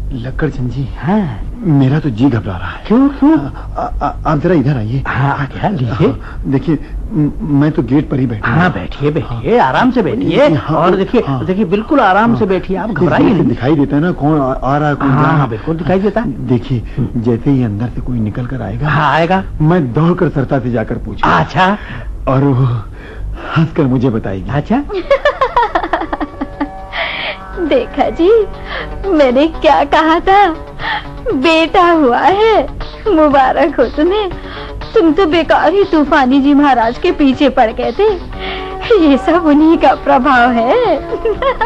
लक्कड़चंद जी, हाँ मेरा तो जी घबरा रहा है। क्यों क्यों? आप जरा इधर आइए। हाँ क्या लीजिए। देखिए मैं तो गेट पर ही बैठा। हाँ बैठिए बैठिए, आराम से बैठिए। और देखिए देखिए बिल्कुल आराम से बैठिए, आप घबराइए नहीं। दिखाई देता है ना कौन आ रहा है कौन। हाँ बिल्कुल दिखाई देता है। देखिए जैसे ही अंदर से कोई निकल कर आएगा, हाँ आएगा, मैं दौड़कर सरता से जाकर पूछूंगा। अच्छा। और वो हंसकर मुझे बताएगी। अच्छा देखा जी, मैंने क्या कहा था, बेटा हुआ है, मुबारक हो तुम्हें। तुम तो बेकार ही तूफानी जी महाराज के पीछे पड़ गए थे। ये सब उन्हीं का प्रभाव है।